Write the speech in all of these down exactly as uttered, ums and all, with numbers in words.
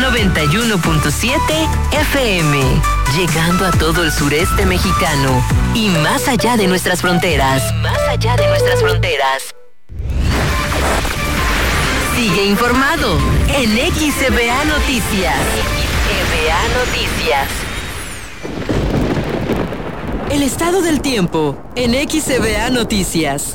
noventa y uno punto siete F M, llegando a todo el sureste mexicano y más allá de nuestras fronteras. Y más allá de nuestras fronteras. Sigue informado en X C B A Noticias. X C B A Noticias. El estado del tiempo en X C B A Noticias.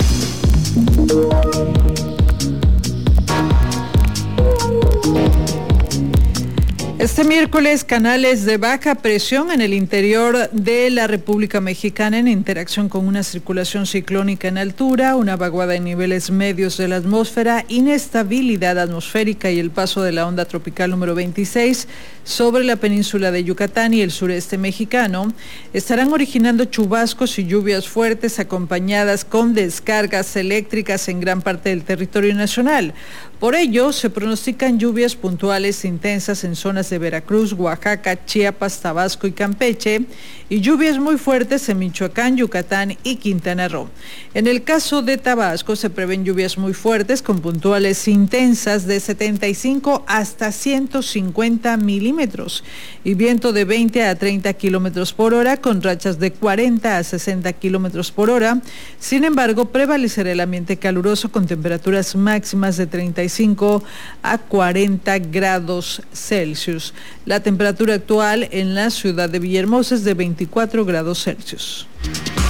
Este miércoles, canales de baja presión en el interior de la República Mexicana en interacción con una circulación ciclónica en altura, una vaguada en niveles medios de la atmósfera, inestabilidad atmosférica y el paso de la onda tropical número veintiséis sobre la península de Yucatán y el sureste mexicano, estarán originando chubascos y lluvias fuertes acompañadas con descargas eléctricas en gran parte del territorio nacional. Por ello, se pronostican lluvias puntuales intensas en zonas de Veracruz, Oaxaca, Chiapas, Tabasco y Campeche, y lluvias muy fuertes en Michoacán, Yucatán y Quintana Roo. En el caso de Tabasco, se prevén lluvias muy fuertes con puntuales intensas de setenta y cinco hasta ciento cincuenta milímetros y viento de veinte a treinta kilómetros por hora con rachas de cuarenta a sesenta kilómetros por hora. Sin embargo, prevalecerá el ambiente caluroso con temperaturas máximas de treinta y cinco a cuarenta grados Celsius. La temperatura actual en la ciudad de Villahermosa es de veinticuatro grados Celsius.